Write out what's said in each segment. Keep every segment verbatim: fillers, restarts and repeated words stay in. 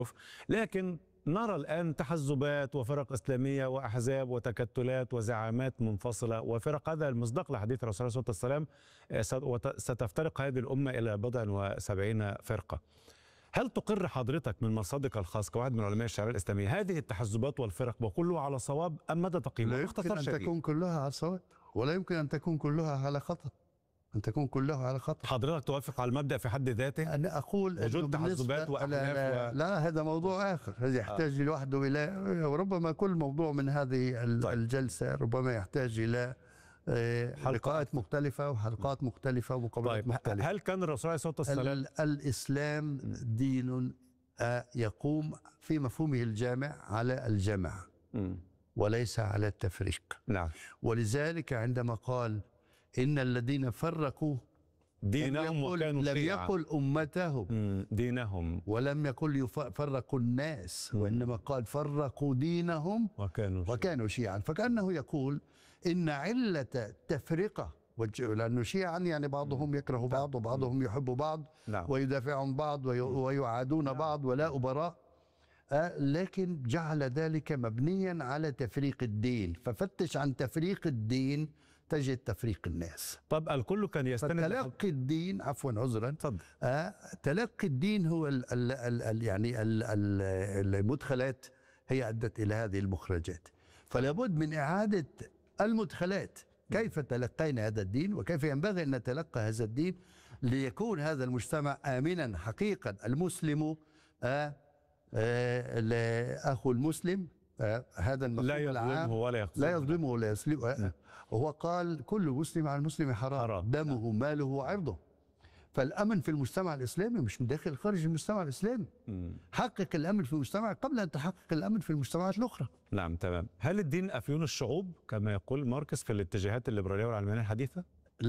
لكن نرى الآن تحزبات وفرق إسلامية وأحزاب وتكتلات وزعامات منفصلة وفرق. هذا المصداق لحديث الرسول عليه الصلاة والسلام، ستفترق هذه الأمة إلى بضع وسبعين فرقة. هل تقر حضرتك من مرصدك الخاص كواحد من علماء الشريعة الإسلامية هذه التحزبات والفرق وكله على صواب أم ماذا تقيم؟ لا يمكن أن تكون كلها على صواب، ولا يمكن أن تكون كلها على خطأ، أن تكون كلها على خطأ. حضرتك توافق على المبدأ في حد ذاته؟ أنا أقول وجود تحزبات وأحناف لا, و... لا هذا موضوع آخر، هذا يحتاج آه. لوحده إلى، وربما كل موضوع من هذه طيب. الجلسة ربما يحتاج إلى لقاءات مختلفة وحلقات مختلفة ومقابلات طيب. مختلفة. هل كان الرسول عليه الصلاة والسلام الإسلام دين يقوم في مفهومه الجامع على الجمع م. وليس على التفريق. نعم. ولذلك عندما قال إن الذين فرقوا دينهم وكانوا لم يقل أمتهم دينهم، ولم يقل يفرقوا الناس، وإنما قال فرقوا دينهم وكانوا شيعا, وكانوا شيعا. فكأنه يقول إن علة التفرقة، لأنه شيعا يعني بعضهم يكره بعض وبعضهم يحب بعض ويدافع عن بعض ويعادون بعض ولا أبراء، لكن جعل ذلك مبنيا على تفريق الدين. ففتش عن تفريق الدين تجد تفريق الناس. طب الكل كان يستند تلقي الدين، عفوا عذرا، آه تلقي الدين هو ال ال ال ال يعني ال ال المدخلات هي أدت إلى هذه المخرجات. فلا بد من إعادة المدخلات، كيف تلقينا هذا الدين وكيف ينبغي أن نتلقى هذا الدين ليكون هذا المجتمع آمنا حقيقا. المسلم آه آه أخو المسلم، آه هذا المفهوم لا يظلمه ولا يخذله، لا يظلمه ولا يسلمه. آه وهو قال كل مسلم على المسلم حرام, حرام. دمه ماله وعرضه. فالأمن في المجتمع الإسلامي مش من داخل خارج المجتمع الإسلامي. م. حقق الأمن في المجتمع قبل أن تحقق الأمن في المجتمعات الأخرى. نعم تمام. هل الدين أفيون الشعوب كما يقول ماركس في الاتجاهات الليبرالية والعلمانية الحديثة؟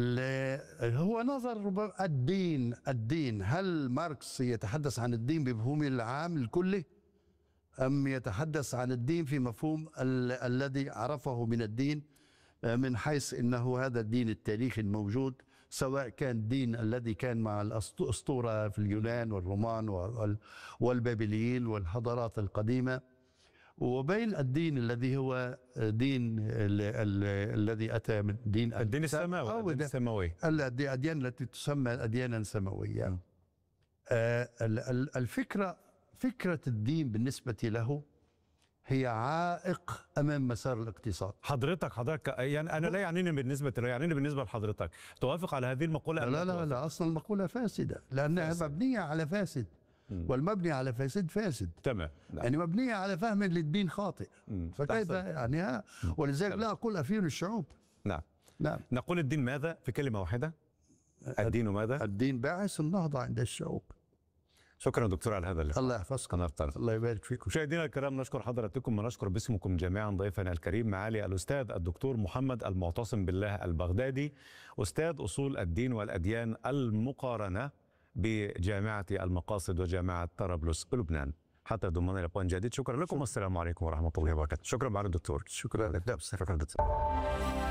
هو نظر الدين الدين هل ماركس يتحدث عن الدين بمفهومه العام الكلي أم يتحدث عن الدين في مفهوم ال الذي عرفه من الدين من حيث أنه هذا الدين التاريخي الموجود، سواء كان الدين الذي كان مع الأسطورة في اليونان والرومان والبابليين والحضارات القديمة، وبين الدين الذي هو دين الذي أتى من دين الدين السماوي الدين السماوي الأديان التي تسمى أديانا سماوية. آه الفكرة فكرة الدين بالنسبة له هي عائق أمام مسار الاقتصاد. حضرتك حضرتك يعني أنا لا يعنيني بالنسبة له، يعنيني بالنسبة لحضرتك. توافق على هذه المقولة؟ لا لا لا أصلا المقولة فاسدة لأنها فاسد. مبنية على فاسد، والمبني على فاسد فاسد. تمام. نعم. يعني مبنية على فهم للدين خاطئ. فكيف يعني ها؟ ولذلك لا أقول أفيون الشعوب. نعم. نعم. نقول الدين ماذا في كلمة واحدة؟ الدين ماذا؟ الدين باعث النهضة عند الشعوب. شكرا دكتور على هذا اللقاء. الله يحفظكم. الله يبارك فيكم. مشاهدينا الكرام، نشكر حضراتكم ونشكر باسمكم جميعا ضيفنا الكريم معالي الأستاذ الدكتور محمد المعتصم بالله البغدادي، أستاذ أصول الدين والأديان المقارنة بجامعة المقاصد وجامعة طرابلس بلبنان. حتى ضمن لقاء جديد، شكرا لكم والسلام عليكم ورحمة الله وبركاته. شكرا معالي الدكتور. شكرا لك. شكرا دكتور.